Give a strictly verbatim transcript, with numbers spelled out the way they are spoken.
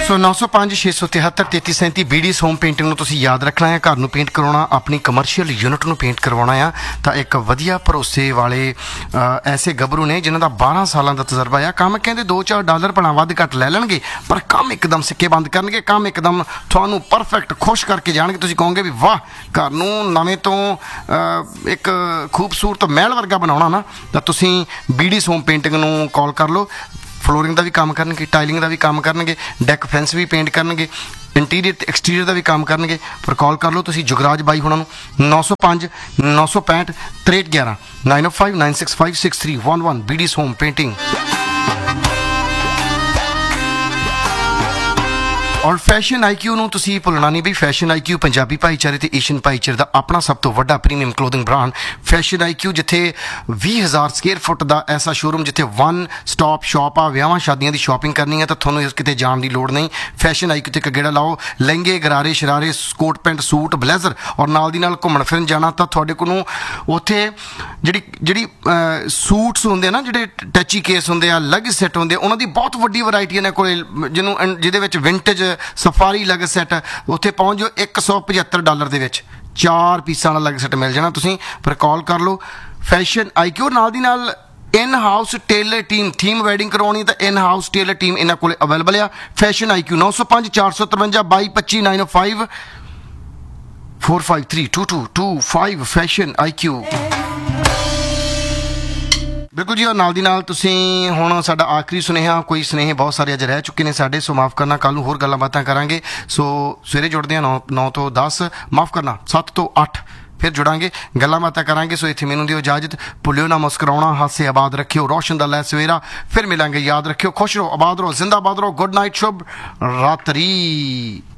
सो नौ सौ पाँच छे सौ तिहत्तर तेती सैंती बीडीस होम पेंटिंग ਨੂੰ ਤੁਸੀਂ ਯਾਦ ਰੱਖਣਾ ਹੈ। ਘਰ ਨੂੰ ਪੇਂਟ ਕਰਵਾਉਣਾ, ਆਪਣੀ ਕਮਰਸ਼ੀਅਲ ਯੂਨਿਟ ਨੂੰ ਪੇਂਟ ਕਰਵਾਉਣਾ ਆ ਤਾਂ ਇੱਕ ਵਧੀਆ ਭਰੋਸੇ ਵਾਲੇ ਐਸੇ ਗੱਭਰੂ ਨੇ ਜਿਨ੍ਹਾਂ ਦਾ ਬਾਰਾਂ ਸਾਲਾਂ ਦਾ ਤਜਰਬਾ ਆ। ਕੰਮ ਕਹਿੰਦੇ ਦੋ ਚਾਰ ਡਾਲਰ ਭਲਾ ਵੱਧ ਘੱਟ ਲੈ ਲੈਣਗੇ, ਪਰ ਕੰਮ ਇੱਕਦਮ ਸਿੱਕੇ ਬੰਦ ਕਰਨਗੇ। ਕੰਮ ਇੱਕਦਮ ਤੁਹਾਨੂੰ ਪਰਫੈਕਟ ਖੁਸ਼ ਕਰਕੇ ਜਾਣਗੇ। ਤੁਸੀਂ ਕਹੋਗੇ ਵੀ ਵਾਹ, ਘਰ ਨੂੰ ਨਵੇਂ ਤੋਂ ਇੱਕ ਖੂਬਸੂਰਤ ਮਹਿਲ ਵਰਗਾ ਬਣਾਉਣਾ ਨਾ, ਤਾਂ ਤੁਸੀਂ बीडीस होम पेंटिंग ਨੂੰ ਕਾਲ ਕਰ ਲਓ। ਫਲੋਰਿੰਗ ਦਾ ਵੀ ਕੰਮ ਕਰਨਗੇ, ਟਾਈਲਿੰਗ ਦਾ ਵੀ ਕੰਮ ਕਰਨਗੇ, ਡੈਕ ਫੈਂਸ ਵੀ ਪੇਂਟ ਕਰਨਗੇ, ਇੰਟੀਰੀਅਰ ਤੇ ਐਕਸਟੀਰੀਅਰ ਦਾ ਵੀ ਕੰਮ ਕਰਨਗੇ। ਪਰ ਕਾਲ ਕਰ ਲਓ ਤੁਸੀਂ ਜੁਗਰਾਜ ਬਾਈ ਹੁਣਾਂ ਨੂੰ ਨੌ ਸੌ ਪੰਜ ਨੌ ਸੌ ਪੈਂਹਠ ਤਰੇਹਠ ਗਿਆਰਾਂ ਨਾਈਨ ਓ five nine six five six three one one बीडीस home painting. ਔਰ ਫੈਸ਼ਨ ਆਈਕਿਊ ਨੂੰ ਤੁਸੀਂ ਭੁੱਲਣਾ ਨਹੀਂ ਵੀ ਫੈਸ਼ਨ ਆਈਕਿਊ ਪੰਜਾਬੀ ਭਾਈਚਾਰੇ ਤੇ ਏਸ਼ੀਅਨ ਭਾਈਚਾਰੇ ਦਾ ਆਪਣਾ ਸਭ ਤੋਂ ਵੱਡਾ premium clothing brand fashion IQ, ਜਿੱਥੇ ਵੀਹ ਹਜ਼ਾਰ ਸਕੁਅਰ ਫੁੱਟ ਦਾ ਐਸਾ ਸ਼ੋਰੂਮ ਜਿੱਥੇ ਵਨ ਸਟਾਪ ਸ਼ਾਪ ਆ। ਵਿਆਹਾਂ ਸ਼ਾਦੀਆਂ ਦੀ ਸ਼ਾਪਿੰਗ ਕਰਨੀ ਹੈ ਤਾਂ ਤੁਹਾਨੂੰ ਕਿਤੇ ਜਾਣ ਦੀ ਲੋੜ ਨਹੀਂ। ਫੈਸ਼ਨ ਆਈਕਿਊ ਤੇ ਇੱਕ ਗੇੜਾ ਲਾਓ। ਲਹਿੰਗੇ, ਗਰਾਰੇ, ਸ਼ਰਾਰੇ, ਕੋਟ ਪੈਂਟ, ਸੂਟ, ਬਲੇਜ਼ਰ ਔਰ ਨਾਲ ਦੀ ਨਾਲ ਘੁੰਮਣ ਫਿਰਨ ਜਾਣਾ ਤਾਂ ਤੁਹਾਡੇ ਕੋਲ ਨੂੰ ਉੱਥੇ ਜਿਹੜੀ ਜਿਹੜੀ ਸੂਟਸ ਹੁੰਦੇ ਆ ਨਾ, ਜਿਹੜੇ ਟੱਚੀ ਕੇਸ ਹੁੰਦੇ ਆ, ਲਗ ਸੈੱਟ ਹੁੰਦੇ ਆ, ਉਹਨਾਂ ਦੀ ਬਹੁਤ ਵੱਡੀ ਵੈਰਾਈਟੀ ਇਹਨਾਂ ਕੋਲ, ਜਿਹਨੂੰ ਜਿਹਦੇ ਵਿੱਚ ਵਿੰਟੇਜ ਸਫਾਰੀ ਲਗ ਸੈੱਟ ਉੱਥੇ ਪਹੁੰਚ ਜਾਓ। ਇੱਕ ਸੌ ਪਝੱਤਰ ਡਾਲਰ ਦੇ ਵਿੱਚ ਚਾਰ ਪੀਸਾਂ ਵਾਲਾ ਲਗ ਸੈੱਟ ਮਿਲ ਜਾਣਾ। ਤੁਸੀਂ ਪਰ ਕਾਲ ਕਰ ਲਓ ਫੈਸ਼ਨ ਆਈਕਿਊ। ਨਾਲ ਦੀ ਨਾਲ in house tailor team, theme wedding ਕਰਵਾਉਣੀ ਤਾਂ ਇਨ ਹਾਊਸ ਟੇਲਰ ਟੀਮ ਇਹਨਾਂ ਕੋਲ ਅਵੇਲੇਬਲ ਆ। ਫੈਸ਼ਨ ਆਈਕਿਊ ਨੌ ਸੌ ਪੰਜ ਚਾਰ ਸੌ ਤਰਵੰਜਾ ਬਾਈ ਪੱਚੀ nine O five four five three two to to five fashion IQ. ਬਿਲਕੁਲ ਜੀ। ਔਰ ਨਾਲ ਦੀ ਨਾਲ ਤੁਸੀਂ ਹੁਣ ਸਾਡਾ ਆਖਰੀ ਸੁਨੇਹਾ, ਕੋਈ ਸੁਨੇਹੇ ਬਹੁਤ ਸਾਰੇ ਅੱਜ ਰਹਿ ਚੁੱਕੇ ਨੇ ਸਾਡੇ, ਸੋ ਮਾਫ਼ ਕਰਨਾ। ਕੱਲ੍ਹ ਨੂੰ ਹੋਰ ਗੱਲਾਂ ਬਾਤਾਂ ਕਰਾਂਗੇ। ਸੋ ਸਵੇਰੇ ਜੁੜਦੇ ਹਾਂ ਨੌ ਨੌ ਤੋਂ ਦਸ, ਮਾਫ਼ ਕਰਨਾ ਸੱਤ ਤੋਂ ਅੱਠ, ਫਿਰ ਜੁੜਾਂਗੇ, ਗੱਲਾਂ ਬਾਤਾਂ ਕਰਾਂਗੇ। ਸੋ ਇੱਥੇ ਮੈਨੂੰ ਦਿਓ ਇਜਾਜ਼ਤ। ਭੁੱਲਿਓ ਨਾ ਮੁਸਕਰਾਉਣਾ, ਹਾਸੇ ਆਬਾਦ ਰੱਖਿਓ, ਰੋਸ਼ਨ ਦਾ ਲੈ ਸਵੇਰਾ। ਫਿਰ ਮਿਲਾਂਗੇ, ਯਾਦ ਰੱਖਿਓ, ਖੁਸ਼ ਰਹੋ, ਆਬਾਦ ਰਹੋ, ਜ਼ਿੰਦਾਬਾਦ ਰਹੋ। ਗੁੱਡ ਨਾਈਟ, ਸ਼ੁਭ ਰਾਤਰੀ।